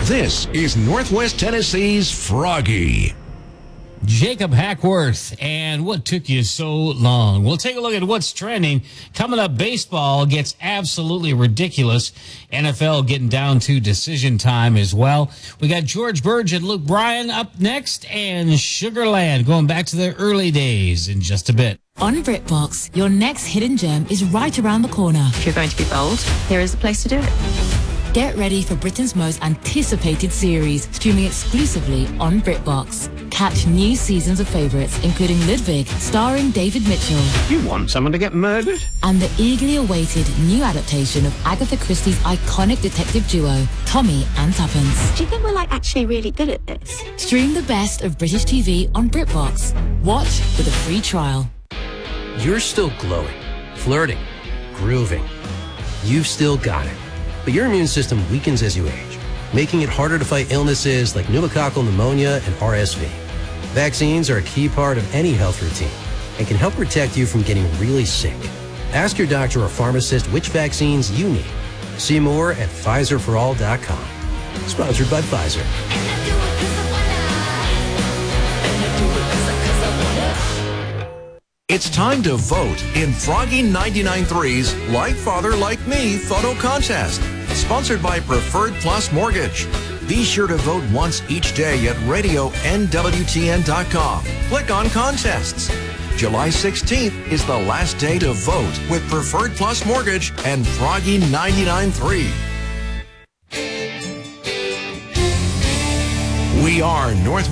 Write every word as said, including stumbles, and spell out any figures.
This is Northwest Tennessee's Froggy. Jacob Hackworth, and what took you so long? We'll take a look at what's trending. Coming up, baseball gets absolutely ridiculous. N F L getting down to decision time as well. We got George Burge and Luke Bryan up next, and Sugarland going back to their early days in just a bit. On BritBox, your next hidden gem is right around the corner. If you're going to be bold, here is the place to do it. Get ready for Britain's most anticipated series, streaming exclusively on BritBox. Catch new seasons of favourites, including Ludwig, starring David Mitchell. You want someone to get murdered? And the eagerly awaited new adaptation of Agatha Christie's iconic detective duo, Tommy and Tuppence. Do you think we're like actually really good at this? Stream the best of British T V on BritBox. Watch with a free trial. You're still glowing, flirting, grooving. You've still got it. But your immune system weakens as you age, making it harder to fight illnesses like pneumococcal pneumonia and R S V. Vaccines are a key part of any health routine and can help protect you from getting really sick. Ask your doctor or pharmacist which vaccines you need. See more at Pfizer for all dot com. Sponsored by Pfizer. It's time to vote in Froggy ninety-nine point three's Like Father Like Me photo contest, sponsored by Preferred Plus Mortgage. Be sure to vote once each day at radio N W T N dot com. Click on contests. July sixteenth is the last day to vote with Preferred Plus Mortgage and Froggy ninety-nine point three. We are North